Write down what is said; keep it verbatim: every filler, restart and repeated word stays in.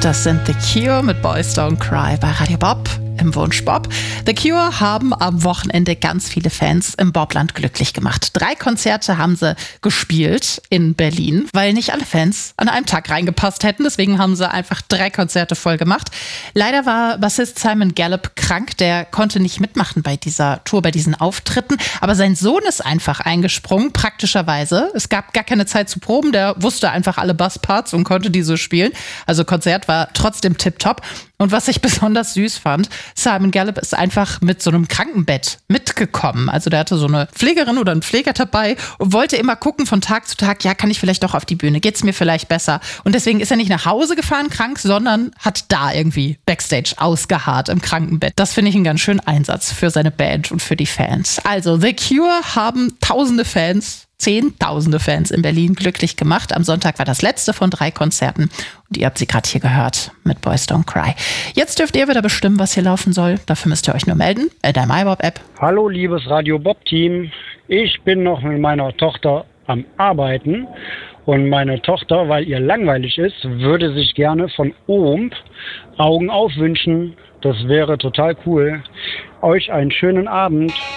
Das sind The Cure mit Boys Don't Cry bei Radio Bob im Wunsch Bob. The Cure haben am Wochenende ganz viele Fans im Bobland glücklich gemacht. Drei Konzerte haben sie gespielt in Berlin, weil nicht alle Fans an einem Tag reingepasst hätten. Deswegen haben sie einfach drei Konzerte voll gemacht. Leider war Bassist Simon Gallup krank. Der konnte nicht mitmachen bei dieser Tour, bei diesen Auftritten. Aber sein Sohn ist einfach eingesprungen, praktischerweise. Es gab gar keine Zeit zu proben. Der wusste einfach alle Bassparts und konnte diese spielen. Also Konzert war trotzdem tipptopp. Und was ich besonders süß fand, Simon Gallup ist einfach mit so einem Krankenbett mitgekommen. Also der hatte so eine Pflegerin oder einen Pfleger dabei und wollte immer gucken von Tag zu Tag, ja, kann ich vielleicht doch auf die Bühne, geht's mir vielleicht besser? Und deswegen ist er nicht nach Hause gefahren krank, sondern hat da irgendwie Backstage ausgeharrt im Krankenbett. Das finde ich einen ganz schönen Einsatz für seine Band und für die Fans. Also The Cure haben tausende Fans, Zehntausende Fans in Berlin glücklich gemacht. Am Sonntag war das letzte von drei Konzerten und ihr habt sie gerade hier gehört mit Boys Don't Cry. Jetzt dürft ihr wieder bestimmen, was hier laufen soll. Dafür müsst ihr euch nur melden in der MyBob-App. Hallo liebes Radio Bob-Team, ich bin noch mit meiner Tochter am Arbeiten und meine Tochter, weil ihr langweilig ist, würde sich gerne von Ohm Augen auf wünschen. Das wäre total cool. Euch einen schönen Abend.